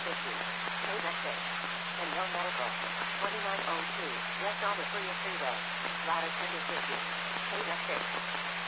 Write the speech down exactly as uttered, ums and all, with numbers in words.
fifty. Paid at six. And one medical. twenty-nine oh two. West on the Prius freeway. Ladder tender fifty. Paid at six.